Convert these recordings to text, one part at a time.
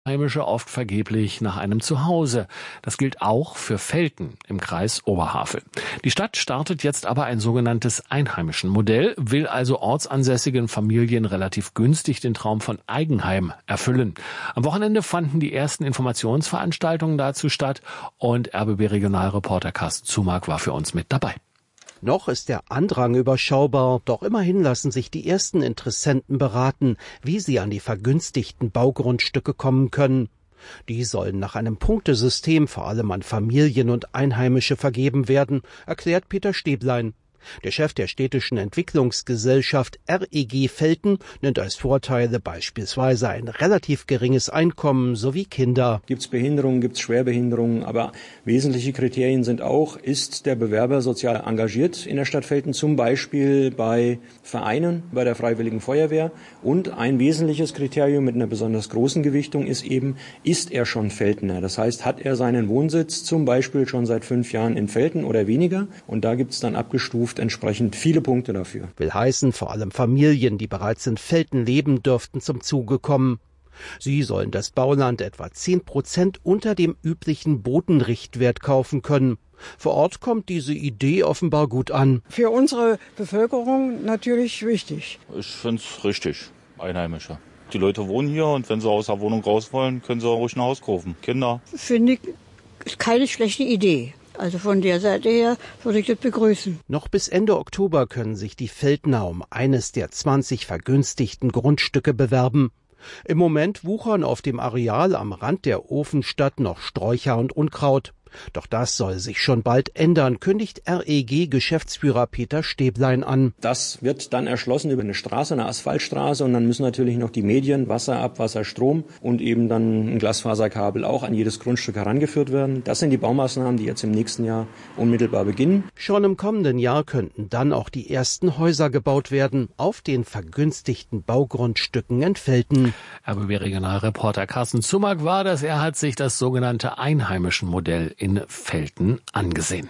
Heimische oft vergeblich nach einem Zuhause. Das gilt auch für Velten im Kreis Oberhavel. Die Stadt startet jetzt aber ein sogenanntes Einheimischen-Modell, will also ortsansässigen Familien relativ günstig den Traum von Eigenheim erfüllen. Am Wochenende fanden die ersten Informationsveranstaltungen dazu statt und RBB-Regionalreporter Carsten Zumark war für uns mit dabei. Noch ist der Andrang überschaubar, doch immerhin lassen sich die ersten Interessenten beraten, wie sie an die vergünstigten Baugrundstücke kommen können. Die sollen nach einem Punktesystem vor allem an Familien und Einheimische vergeben werden, erklärt Peter Stäblein. Der Chef der städtischen Entwicklungsgesellschaft REG Velten nennt als Vorteile beispielsweise ein relativ geringes Einkommen sowie Kinder. Gibt's Behinderungen, gibt's Schwerbehinderungen, aber wesentliche Kriterien sind auch, ist der Bewerber sozial engagiert in der Stadt Velten, zum Beispiel bei Vereinen, bei der Freiwilligen Feuerwehr. Und ein wesentliches Kriterium mit einer besonders großen Gewichtung ist eben, ist er schon Veltener? Das heißt, hat er seinen Wohnsitz zum Beispiel schon seit 5 Jahren in Velten oder weniger? Und da gibt's dann abgestuft entsprechend viele Punkte dafür. Will heißen, vor allem Familien, die bereits in Velten leben, dürften zum Zuge kommen. Sie sollen das Bauland etwa 10% unter dem üblichen Bodenrichtwert kaufen können. Vor Ort kommt diese Idee offenbar gut an. Für unsere Bevölkerung natürlich wichtig. Ich finde es richtig, Einheimische. Die Leute wohnen hier und wenn sie aus der Wohnung raus wollen, können sie ruhig ein Haus kaufen. Kinder. Finde ich keine schlechte Idee. Also von der Seite her würde ich das begrüßen. Noch bis Ende Oktober können sich die Veltner um eines der 20 vergünstigten Grundstücke bewerben. Im Moment wuchern auf dem Areal am Rand der Ofenstadt noch Sträucher und Unkraut. Doch das soll sich schon bald ändern, kündigt REG-Geschäftsführer Peter Stäblein an. Das wird dann erschlossen über eine Straße, eine Asphaltstraße, und dann müssen natürlich noch die Medien, Wasser, Abwasser, Strom und eben dann ein Glasfaserkabel auch an jedes Grundstück herangeführt werden. Das sind die Baumaßnahmen, die jetzt im nächsten Jahr unmittelbar beginnen. Schon im kommenden Jahr könnten dann auch die ersten Häuser gebaut werden, auf den vergünstigten Baugrundstücken in Velten. RBB-Regionalreporter Carsten Zumark war das. Er hat sich das sogenannte Einheimischen-Modell in Velten angesehen.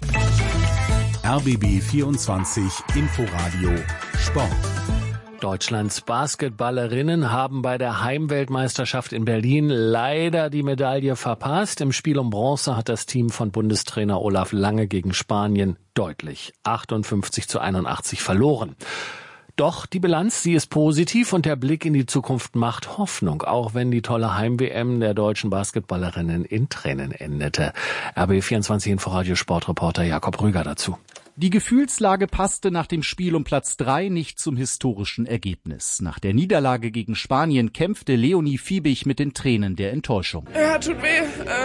RBB 24 Inforadio Sport. Deutschlands Basketballerinnen haben bei der Heimweltmeisterschaft in Berlin leider die Medaille verpasst. Im Spiel um Bronze hat das Team von Bundestrainer Olaf Lange gegen Spanien deutlich 58-81 verloren. Doch die Bilanz, sie ist positiv und der Blick in die Zukunft macht Hoffnung, auch wenn die tolle Heim-WM der deutschen Basketballerinnen in Tränen endete. RB24 Inforadio Sportreporter Jakob Rüger dazu. Die Gefühlslage passte nach dem Spiel um Platz 3 nicht zum historischen Ergebnis. Nach der Niederlage gegen Spanien kämpfte Leonie Fiebig mit den Tränen der Enttäuschung. Ja, tut weh,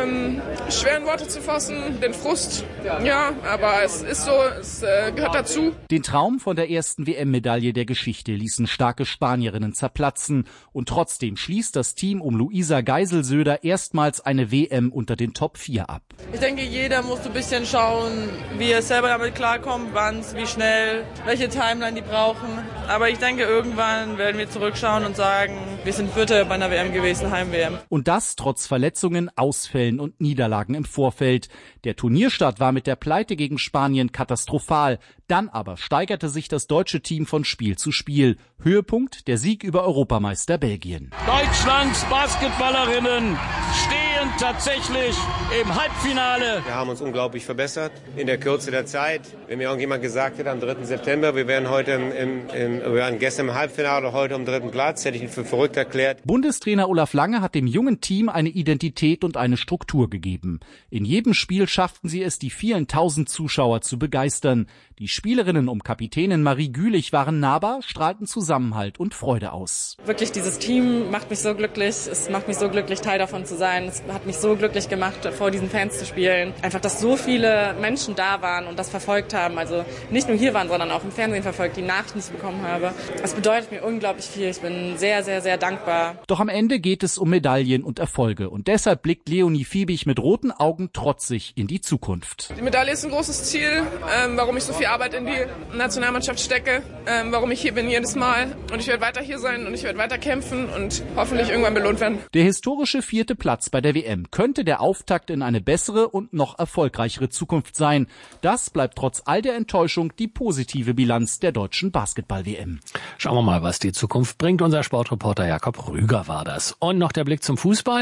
schwer in Worte zu fassen, den Frust, ja, aber es ist so, es gehört dazu. Den Traum von der ersten WM-Medaille der Geschichte ließen starke Spanierinnen zerplatzen und trotzdem schließt das Team um Luisa Geiselsöder erstmals eine WM unter den Top 4 ab. Ich denke, jeder muss ein bisschen schauen, wie er selber damit klarkommt, wann, wie schnell, welche Timeline die brauchen. Aber ich denke, irgendwann werden wir zurückschauen und sagen, wir sind Vierte bei einer WM gewesen, Heim-WM. Und das trotz Verletzungen, Ausfällen und Niederlagen im Vorfeld. Der Turnierstart war mit der Pleite gegen Spanien katastrophal. Dann aber steigerte sich das deutsche Team von Spiel zu Spiel. Höhepunkt der Sieg über Europameister Belgien. Deutschlands Basketballerinnen stehen tatsächlich im Halbfinale. Wir haben uns unglaublich verbessert in der Kürze der Zeit. Wenn mir irgendjemand gesagt hätte am 3. September, wir wären heute wir waren gestern im Halbfinale oder heute am 3. Platz, hätte ich ihn für verrückt erklärt. Bundestrainer Olaf Lange hat dem jungen Team eine Identität und eine Struktur gegeben. In jedem Spiel schafften sie es, die vielen tausend Zuschauer zu begeistern. Die Spielerinnen um Kapitänin Marie Gülich waren nahbar, strahlten Zusammenhalt und Freude aus. Wirklich, dieses Team macht mich so glücklich. Es macht mich so glücklich, Teil davon zu sein. Es hat mich so glücklich gemacht, vor diesen Fans zu spielen. Einfach, dass so viele Menschen da waren und das verfolgt haben. Also nicht nur hier waren, sondern auch im Fernsehen verfolgt, die Nachrichten, die ich bekommen habe. Das bedeutet mir unglaublich viel. Ich bin sehr, sehr, sehr dankbar. Doch am Ende geht es um Medaillen und Erfolge. Und deshalb blickt Leonie Fiebig mit roten Augen trotzig in die Zukunft. Die Medaille ist ein großes Ziel, warum ich so viel Arbeit in die Nationalmannschaft stecke, warum ich hier bin jedes Mal. Und ich werde weiter hier sein und ich werde weiter kämpfen und hoffentlich irgendwann belohnt werden. Der historische 4. Platz bei der WM könnte der Auftakt in eine bessere und noch erfolgreichere Zukunft sein. Das bleibt trotz all der Enttäuschung die positive Bilanz der deutschen Basketball-WM. Schauen wir mal, was die Zukunft bringt. Unser Sportreporter Jakob Rüger war das. Und noch der Blick zum Fußball.